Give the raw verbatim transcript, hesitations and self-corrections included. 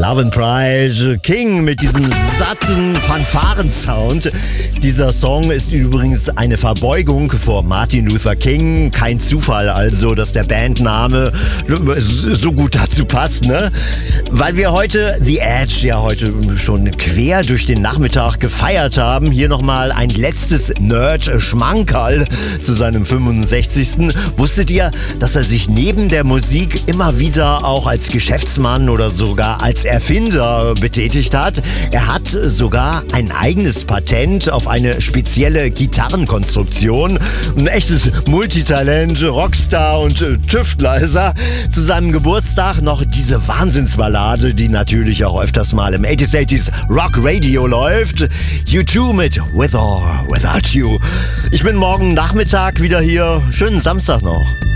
Love and Pride, King mit diesem satten Fanfarensound. Dieser Song ist übrigens eine Verbeugung vor Martin Luther King. Kein Zufall also, dass der Bandname so gut dazu passt, ne? Weil wir heute The Edge ja heute schon quer durch den Nachmittag gefeiert haben. Hier nochmal ein letztes Nerd-Schmankerl zu seinem fünfundsechzigsten Wusstet ihr, dass er sich neben der Musik immer wieder auch als Geschäftsmann oder sogar als Erfinder betätigt hat? Er hat sogar ein eigenes Patent auf eine spezielle Gitarrenkonstruktion. Ein echtes Multitalent, Rockstar und Tüftler ist er. Zu seinem Geburtstag noch diese Wahnsinnsballade, die natürlich auch öfters mal im achtziger achtziger Rock Radio läuft. U zwei mit With or Without You. Ich bin morgen Nachmittag wieder hier. Schönen Samstag noch.